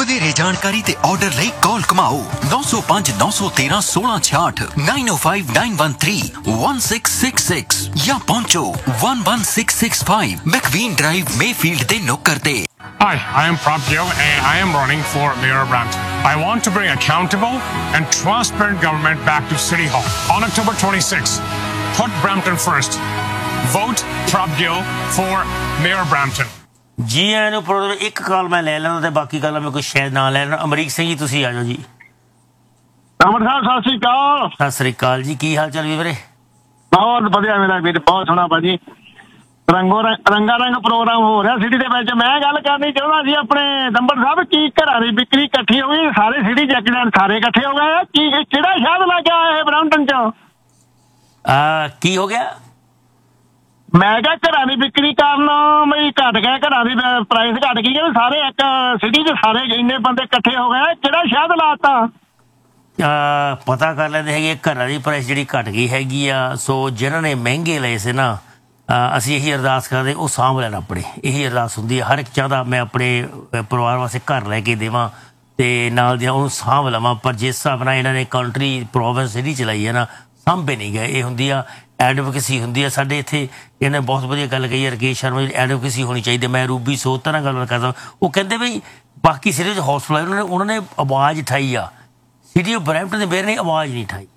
ਵਧੇਰੇ ਜਾਣਕਾਰੀ ਤੇ ਆਰਡਰ ਲਈ ਕਾਲ ਕਮਾਓ 905 913 1666 905 913 1666 ਜਾਂ ਪਹੁੰਚੋ 11665 ਮੈਕਵੀਨ ਡਰਾਈਵ ਮੇਫੀਲਡ ਦੇ ਨੁੱਕਰ ਤੇ। Hi, I am Prabhdev and I am running for Mayor of Brampton. I want to bring accountable and transparent government back to City Hall on October 26th. Put Brampton first. Vote Prabhdev for Mayor of Brampton. ਜੀ ਆਇਆਂ ਨੂੰ programme ਇੱਕ ਕਾਲ ਮੈਂ ਲੈ ਲੈਣਾ ਤੇ ਬਾਕੀ ਕਾਲਾਂ ਮੈਂ ਕੋਈ ਸ਼ਾਇਦ ਨਾ ਲੈ ਲੈਣਾ। ਅਮਰੀਕ ਸਿੰਘ ਜੀ ਤੁਸੀਂ ਆ ਜਾਓ ਜੀ। ਰਾਮਨ ਸਾਹਿਬ ਸਤਿ ਸ੍ਰੀ ਅਕਾਲ। ਸਤਿ ਸ੍ਰੀ ਅਕਾਲ ਜੀ, ਕੀ ਹਾਲ ਚਾਲ ਵੀਰੇ? ਬਹੁਤ ਵਧੀਆ ਮੇਰਾ ਵੀਰ, ਬਹੁਤ ਸੋਹਣਾ ਭਾਜੀ। ਰੰਗਾ ਰੰਗ ਪ੍ਰੋਗਰਾਮ ਹੋ ਰਿਹਾ ਸਿਟੀ ਦੇ ਵਿੱਚ। ਮੈਂ ਗੱਲ ਕਰਨੀ ਚਾਹੁੰਦਾ ਸੀ ਆਪਣੇ ਦੰਬੜ ਸਾਹਿਬ, ਕੀ ਘਰਾਂ ਦੀ ਵਿਕਰੀ ਇਕੱਠੀ ਹੋ ਗਈ? ਸਾਰੇ ਸਿਟੀ ਚੱਕ ਜਾਣ, ਸਾਰੇ ਇਕੱਠੇ ਹੋ ਗਏ। ਕੀ ਕਿਹੜਾ ਸ਼ਾਦ ਲੱਗ ਗਿਆ ਇਹ ਬ੍ਰਾਂਪਟਨ ਚ? ਕੀ ਹੋ ਗਿਆ? ਮੈਂ ਕਿਹਾ ਘਰਾਂ ਦੀ ਵਿਕਰੀ ਕਾਰਨ ਬਈ ਘਟ ਗਏ, ਘਰਾਂ ਦੀ ਪ੍ਰਾਈਸ ਘਟ ਗਈ ਕਿ ਸਾਰੇ ਇੱਕ ਸਿਟੀ ਚ ਸਾਰੇ ਇੰਨੇ ਬੰਦੇ ਇਕੱਠੇ ਹੋ ਗਏ। ਕਿਹੜਾ ਸ਼ਾਦ ਲਾਤਾ? ਪਤਾ ਕਰ ਲੈਂਦੇ ਹੈਗੇ ਘਰਾਂ ਦੀ ਪ੍ਰਾਈਸ ਜਿਹੜੀ ਘਟ ਗਈ ਹੈਗੀ ਆ। ਸੋ ਜਿਹਨਾਂ ਨੇ ਮਹਿੰਗੇ ਲਏ ਸੀ ਨਾ, ਅਸੀਂ ਇਹੀ ਅਰਦਾਸ ਕਰਦੇ ਉਹ ਸਾਂਭ ਲੈਣ ਆਪਣੇ। ਇਹੀ ਅਰਦਾਸ ਹੁੰਦੀ ਹੈ ਹਰ ਇੱਕ ਚਾਹੁੰਦਾ ਮੈਂ ਆਪਣੇ ਪਰਿਵਾਰ ਵਾਸਤੇ ਘਰ ਲੈ ਕੇ ਦੇਵਾਂ ਅਤੇ ਨਾਲ ਦੀਆਂ ਉਹਨੂੰ ਸਾਂਭ ਲਵਾਂ। ਪਰ ਜਿਸ ਹਿਸਾਬ ਨਾਲ ਇਹਨਾਂ ਨੇ ਕੰਟਰੀ ਪ੍ਰੋਵਿੰਸ ਜਿਹੜੀ ਚਲਾਈ ਹੈ ਨਾ, ਸਾਂਭੇ ਨਹੀਂ ਗਏ। ਇਹ ਹੁੰਦੀ ਆ ਐਡਵੋਕੇਸੀ ਹੁੰਦੀ ਆ ਸਾਡੇ ਇੱਥੇ। ਇਹਨੇ ਬਹੁਤ ਵਧੀਆ ਗੱਲ ਕਹੀ ਹੈ ਰਕੇਸ਼ ਸ਼ਰਮਾ ਜੀ, ਐਡਵੋਕੇਸੀ ਹੋਣੀ ਚਾਹੀਦੀ। ਮੈਂ ਰੂਬੀ ਸੋਧ ਨਾਲ ਗੱਲ ਕਰਦਾ, ਉਹ ਕਹਿੰਦੇ ਬਈ ਬਾਕੀ ਸਿਟੀ ਵਿੱਚ ਹੌਸਪਿਟਲ ਉਹਨਾਂ ਨੇ ਆਵਾਜ਼ ਉਠਾਈ ਆ, ਸਿਟੀ ਆਫ ਬਰੈਂਪਟਨ ਦੇ ਮੇਅਰ ਨੇ ਆਵਾਜ਼ ਨਹੀਂ ਉਠਾਈ।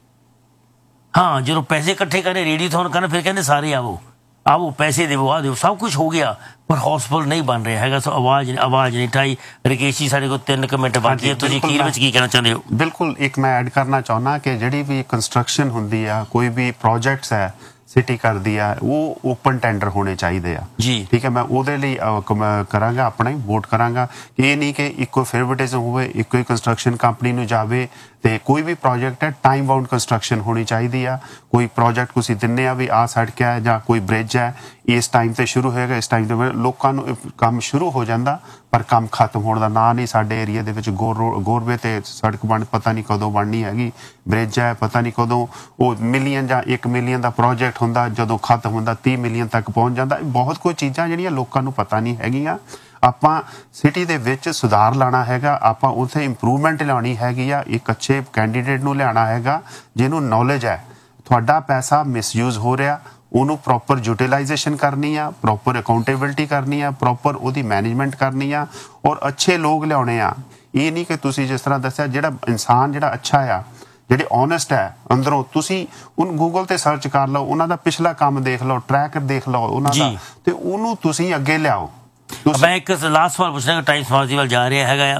ਹਾਂ, ਜਦੋਂ ਪੈਸੇ ਇਕੱਠੇ ਕਰਨੇ ਰੇਡੀਓਥੋਨ ਕਰਨ, ਫਿਰ ਕਹਿੰਦੇ ਸਾਰੇ ਆਵੋ ਪੈਸੇ ਦੇਵੋ, ਆ ਦਿਓ, ਸਭ ਕੁਛ ਹੋ ਗਿਆ ਪਰ ਹੌਸਪਿਟਲ ਨਹੀਂ ਬਣ ਰਿਹਾ ਹੈਗਾ। ਸੋ ਆਵਾਜ਼ ਨਹੀਂ ਉਠਾਈ। ਰਕੇਸ਼ ਜੀ ਸਾਡੇ ਕੋਲ 3 ਮਿੰਟ ਬਾਕੀ ਹੈ, ਤੁਸੀਂ ਅਖੀਰ ਵਿੱਚ ਕੀ ਕਹਿਣਾ ਚਾਹੁੰਦੇ ਹੋ? ਬਿਲਕੁਲ, ਇੱਕ ਮੈਂ ਐਡ ਕਰਨਾ ਚਾਹੁੰਦਾ ਕਿ ਜਿਹੜੀ ਵੀ ਕੰਸਟਰਕਸ਼ਨ ਹੁੰਦੀ ਆ, ਕੋਈ ਵੀ ਪ੍ਰੋਜੈਕਟਸ ਹੈ ਸਿਟੀ ਕਰਦੀ ਆ, ਉਹ ਓਪਨ ਟੈਂਡਰ ਹੋਣੇ ਚਾਹੀਦੇ ਆ ਜੀ। ਠੀਕ ਹੈ, ਮੈਂ ਉਹਦੇ ਲਈ ਕਰਾਂਗਾ, ਆਪਣਾ ਹੀ ਵੋਟ ਕਰਾਂਗਾ ਕਿ ਇਹ ਨਹੀਂ ਕਿ ਇੱਕੋ ਫੇਵਰਟਿਜ਼ਮ ਹੋਵੇ, ਇੱਕੋ ਹੀ ਕੰਸਟਰਕਸ਼ਨ ਕੰਪਨੀ ਨੂੰ ਜਾਵੇ। ਤੇ ਕੋਈ ਵੀ ਪ੍ਰੋਜੈਕਟ ਹੈ ਟਾਈਮ ਬਾਉਂਡ ਕੰਸਟਰਕਸ਼ਨ ਹੋਣੀ ਚਾਹੀਦੀ ਆ। ਕੋਈ ਪ੍ਰੋਜੈਕਟ ਤੁਸੀਂ ਦਿੰਦੇ ਆ ਵੀ ਆਹ ਸੜਕ ਹੈ ਜਾਂ ਕੋਈ ਬ੍ਰਿਜ ਹੈ, ਇਸ ਟਾਈਮ ਤੇ ਸ਼ੁਰੂ ਹੋਏਗਾ, ਇਸ ਟਾਈਮ ਤੇ ਲੋਕਾਂ ਨੂੰ ਕੰਮ ਸ਼ੁਰੂ ਹੋ ਜਾਂਦਾ ਪਰ ਕੰਮ ਖਤਮ ਹੋਣ ਦਾ ਨਾਂ ਨਹੀਂ। ਸਾਡੇ ਏਰੀਆ ਦੇ ਵਿੱਚ ਗੋਰਵੇ ਤੇ ਸੜਕ ਪਤਾ ਨਹੀਂ ਕਦੋਂ ਬਣਨੀ ਹੈਗੀ, ਬ੍ਰਿਜ ਹੈ ਪਤਾ ਨਹੀਂ ਕਦੋਂ। ਉਹ ਮਿਲੀਅਨ ਜਾਂ 1 ਮਿਲੀਅਨ ਦਾ ਪ੍ਰੋਜੈਕਟ ਹੁੰਦਾ, ਜਦੋਂ ਖਤਮ ਹੁੰਦਾ 30 ਮਿਲੀਅਨ ਤੱਕ ਪਹੁੰਚ ਜਾਂਦਾ। ਬਹੁਤ ਕੋਈ ਚੀਜ਼ਾਂ ਜਿਹੜੀਆਂ ਲੋਕਾਂ ਨੂੰ ਪਤਾ ਨਹੀਂ ਹੈਗੀਆਂ। ਆਪਾਂ ਸਿਟੀ ਦੇ ਵਿੱਚ ਸੁਧਾਰ ਲਾਉਣਾ ਹੈਗਾ, ਆਪਾਂ ਉੱਥੇ ਇੰਪਰੂਵਮੈਂਟ ਲਿਆਉਣੀ ਹੈਗੀ ਆ। ਇੱਕ ਅੱਛੇ ਕੈਂਡੀਡੇਟ ਨੂੰ ਲਿਆਉਣਾ ਹੈਗਾ ਜਿਹਨੂੰ ਨੌਲੇਜ ਹੈ ਤੁਹਾਡਾ ਪੈਸਾ ਮਿਸਯੂਜ਼ ਹੋ ਰਿਹਾ, ਉਹਨੂੰ ਪ੍ਰੋਪਰ ਯੂਟੀਲਾਈਜੇਸ਼ਨ ਕਰਨੀ ਆ, ਪ੍ਰੋਪਰ ਅਕਾਊਂਟੇਬਿਲਿਟੀ ਕਰਨੀ ਆ, ਪ੍ਰੋਪਰ ਉਹਦੀ ਮੈਨੇਜਮੈਂਟ ਕਰਨੀ ਆ ਔਰ ਅੱਛੇ ਲੋਕ ਲਿਆਉਣੇ ਆ। ਇਹ ਨਹੀਂ ਕਿ ਤੁਸੀਂ ਜਿਸ ਤਰ੍ਹਾਂ ਦੱਸਿਆ ਜਿਹੜਾ ਇਨਸਾਨ ਜਿਹੜਾ ਅੱਛਾ ਆ, ਜਿਹੜੇ ਓਨੈਸਟ ਹੈ ਅੰਦਰੋਂ, ਤੁਸੀਂ ਉਹਨੂੰ ਗੂਗਲ ਤੇ ਸਰਚ ਕਰ ਲਓ, ਉਹਨਾਂ ਦਾ ਪਿਛਲਾ ਕੰਮ ਦੇਖ ਲਓ, ਟਰੈਕ ਦੇਖ ਲਓ ਉਹਨਾਂ ਦਾ, ਤੇ ਉਹਨੂੰ ਤੁਸੀਂ ਅੱਗੇ ਲਿਆਓ। ਮੈਂ ਇੱਕ ਲਾਸਟ ਸਵਾਲ ਪੁੱਛਣਾ, ਟਾਈਮ ਸਮਾਜ ਵੱਲ ਜਾ ਰਿਹਾ ਹੈਗਾ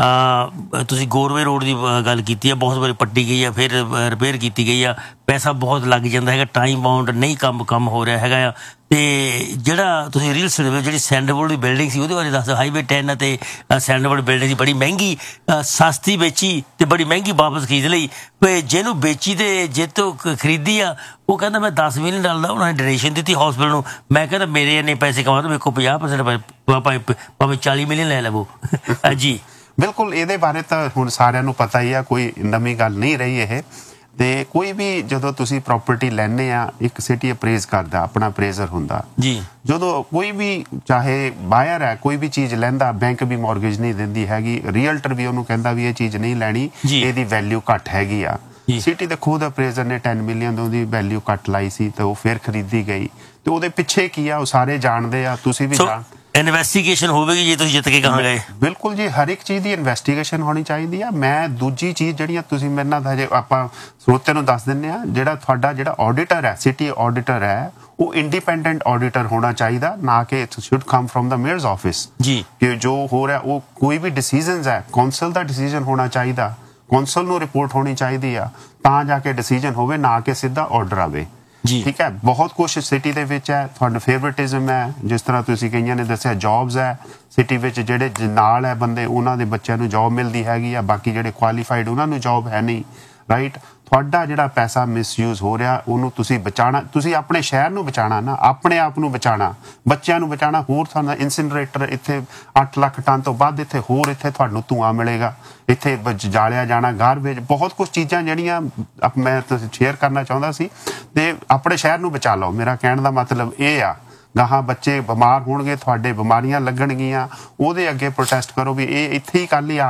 ਆ। ਤੁਸੀਂ ਗੋਰਵੇ ਰੋਡ ਦੀ ਗੱਲ ਕੀਤੀ ਹੈ, ਬਹੁਤ ਵਾਰੀ ਪੱਟੀ ਗਈ ਆ, ਫਿਰ ਰਿਪੇਅਰ ਕੀਤੀ ਗਈ ਆ, ਪੈਸਾ ਬਹੁਤ ਲੱਗ ਜਾਂਦਾ ਹੈਗਾ, ਟਾਈਮ ਬਾਉਂਡ ਨਹੀਂ ਕੰਮ ਹੋ ਰਿਹਾ ਹੈਗਾ ਆ। ਅਤੇ ਜਿਹੜਾ ਤੁਸੀਂ ਰੀਲ ਸੁਣੇ ਜਿਹੜੀ ਸੈਂਡਲਵੁੱਡ ਦੀ ਬਿਲਡਿੰਗ ਸੀ ਉਹਦੇ ਬਾਰੇ ਦੱਸੋ। ਹਾਈਵੇ 10 ਅਤੇ ਸੈਂਡਲਵੁੱਡ ਬਿਲਡਿੰਗ ਸੀ, ਬੜੀ ਮਹਿੰਗੀ, ਸਸਤੀ ਵੇਚੀ ਅਤੇ ਬੜੀ ਮਹਿੰਗੀ ਵਾਪਸ ਖਰੀਦ ਲਈ। ਜਿਹਨੂੰ ਵੇਚੀ ਅਤੇ ਜਿਹਤੋਂ ਖਰੀਦੀ ਆ ਉਹ ਕਹਿੰਦਾ ਮੈਂ $10 ਮਿਲੀਅਨ ਦਾ ਉਹਨਾਂ ਨੇ ਡੋਨੇਸ਼ਨ ਦਿੱਤੀ ਹੌਸਪਿਟਲ ਨੂੰ। ਮੈਂ ਕਹਿੰਦਾ ਮੇਰੇ ਇੰਨੇ ਪੈਸੇ ਕਮਾ ਦੋ, ਮੇਰੇ ਕੋਲ 50% ਭਾਵੇਂ 40 ਮਿਲੀਅਨ ਲੈ ਲਵੋ ਜੀ। ਬਿਲਕੁਲ, ਇਹਦੇ ਬਾਰੇ ਤਾਂ ਹੁਣ ਸਾਰਿਆਂ ਨੂੰ ਪਤਾ ਹੀ ਆ, ਕੋਈ ਨਵੀਂ ਗੱਲ ਨਹੀਂ ਰਹੀ ਇਹ। ਤੇ ਕੋਈ ਵੀ ਜਦੋਂ ਤੁਸੀਂ ਪ੍ਰਾਪਰਟੀ ਲੈਂਦੇ ਆ, ਇੱਕ ਸਿਟੀ ਅਪਰੇਜ਼ ਕਰਦਾ, ਆਪਣਾ ਅਪਰੇਜ਼ਰ ਹੁੰਦਾ ਜੀ। ਜਦੋਂ ਕੋਈ ਵੀ ਚਾਹੇ ਬਾਇਰ ਹੈ, ਕੋਈ ਵੀ ਚੀਜ਼ ਲੈਂਦਾ, ਬੈਂਕ ਵੀ ਮੌਰਗੇਜ ਨਹੀਂ ਦਿੰਦੀ ਹੈਗੀ, ਰੀਅਲਟਰ ਵੀ ਉਹਨੂੰ ਕਹਿੰਦਾ ਵੀ ਇਹ ਚੀਜ਼ ਨਹੀਂ ਲੈਣੀ, ਇਹਦੀ ਵੈਲਿਊ ਘੱਟ ਹੈਗੀ ਆ। ਸਿਟੀ ਦੇ ਖੁਦ ਅਪਰੇਜ਼ਰ ਨੇ 10 ਮਿਲੀਅਨ ਉਹਦੀ ਵੈਲਿਊ ਘੱਟ ਲਾਈ ਸੀ ਤੇ ਉਹ ਫਿਰ ਖਰੀਦੀ ਗਈ। ਤੇ ਉਹਦੇ ਪਿੱਛੇ ਕੀ ਆ ਉਹ ਸਾਰੇ ਜਾਣਦੇ ਆ, ਤੁਸੀਂ ਵੀ ਜਾਣਦੇ। ਇਨਵੈਸਟੀਗੇਸ਼ਨ ਹੋਵੇਗੀ ਜੇ ਤੁਸੀਂ ਜਿੱਤ ਕੇ ਕਹਾਂ ਗਏ? ਬਿਲਕੁਲ ਜੀ, ਹਰ ਇੱਕ ਚੀਜ਼ ਦੀ ਇਨਵੈਸਟੀਗੇਸ਼ਨ ਹੋਣੀ ਚਾਹੀਦੀ ਆ। ਮੈਂ ਦੂਜੀ ਚੀਜ਼ ਜਿਹੜੀਆਂ ਤੁਸੀਂ ਮੇਰੇ ਨਾਲ ਹਜੇ ਆਪਾਂ ਸਰੋਤਿਆਂ ਨੂੰ ਦੱਸ ਦਿੰਦੇ ਆ, ਜਿਹੜਾ ਤੁਹਾਡਾ ਜਿਹੜਾ ਆਡੀਟਰ ਹੈ, ਸਿਟੀ ਆਡੀਟਰ ਹੈ, ਉਹ ਇੰਡੀਪੈਂਡੈਂਟ ਆਡੀਟਰ ਹੋਣਾ ਚਾਹੀਦਾ, ਨਾ ਕਿ it should come from the mayors office ਜੀ। ਕਿ ਜੋ ਹੋ ਰਿਹਾ ਉਹ ਕੋਈ ਵੀ ਡਿਸੀਜਨਸ ਹੈ ਕੌਂਸਲ ਦਾ ਡਿਸੀਜਨ ਹੋਣਾ ਚਾਹੀਦਾ, ਕੌਂਸਲ ਨੂੰ ਰਿਪੋਰਟ ਹੋਣੀ ਚਾਹੀਦੀ ਆ, ਤਾਂ ਜਾ ਕੇ ਡਿਸੀਜਨ ਹੋਵੇ, ਨਾ ਕਿ ਸਿੱਧਾ ਆਰਡਰ ਆਵੇ ਜੀ। ਠੀਕ ਹੈ, ਬਹੁਤ ਕੁਛ ਸਿਟੀ ਦੇ ਵਿੱਚ ਹੈ। ਤੁਹਾਡਾ ਫੇਵਰਟਿਜ਼ਮ ਹੈ, ਜਿਸ ਤਰ੍ਹਾਂ ਤੁਸੀਂ ਕਈਆਂ ਨੇ ਦੱਸਿਆ, ਜੌਬਸ ਹੈ ਸਿਟੀ ਵਿੱਚ, ਜਿਹੜੇ ਨਾਲ ਹੈ ਬੰਦੇ ਉਹਨਾਂ ਦੇ ਬੱਚਿਆਂ ਨੂੰ ਜੌਬ ਮਿਲਦੀ ਹੈਗੀ ਆ, ਬਾਕੀ ਜਿਹੜੇ ਕੁਆਲੀਫਾਈਡ ਉਹਨਾਂ ਨੂੰ ਜੌਬ ਹੈ ਨਹੀਂ, ਰਾਈਟ। ਤੁਹਾਡਾ ਜਿਹੜਾ ਪੈਸਾ ਮਿਸਯੂਜ਼ ਹੋ ਰਿਹਾ ਉਹਨੂੰ ਤੁਸੀਂ ਬਚਾਉਣਾ, ਤੁਸੀਂ ਆਪਣੇ ਸ਼ਹਿਰ ਨੂੰ ਬਚਾਉਣਾ ਨਾ, ਆਪਣੇ ਆਪ ਨੂੰ ਬਚਾਉਣਾ, ਬੱਚਿਆਂ ਨੂੰ ਬਚਾਉਣਾ। ਹੋਰ ਤੁਹਾਨੂੰ ਇਨਸਿਨਰੇਟਰ ਇੱਥੇ 8 ਲੱਖ ਟਨ ਤੋਂ ਵੱਧ ਇੱਥੇ ਹੋਰ ਇੱਥੇ ਤੁਹਾਨੂੰ ਧੂੰਆਂ ਮਿਲੇਗਾ, ਇੱਥੇ ਜਾਲਿਆ ਜਾਣਾ, ਗਾਰਬੇਜ, ਬਹੁਤ ਕੁਛ ਚੀਜ਼ਾਂ ਜਿਹੜੀਆਂ ਮੈਂ ਸ਼ੇਅਰ ਕਰਨਾ ਚਾਹੁੰਦਾ ਸੀ। ਤੇ ਆਪਣੇ ਸ਼ਹਿਰ ਨੂੰ ਬਚਾ ਲਓ, ਮੇਰਾ ਕਹਿਣ ਦਾ ਮਤਲਬ ਇਹ ਆ। ਗਾਹਾਂ ਬੱਚੇ ਬਿਮਾਰ ਹੋਣਗੇ, ਤੁਹਾਡੇ ਬਿਮਾਰੀਆਂ ਲੱਗਣਗੀਆਂ, ਉਹਦੇ ਅੱਗੇ ਪ੍ਰੋਟੈਸਟ ਕਰੋ ਵੀ ਇਹ ਇੱਥੇ ਹੀ ਕੱਲ੍ਹ ਹੀ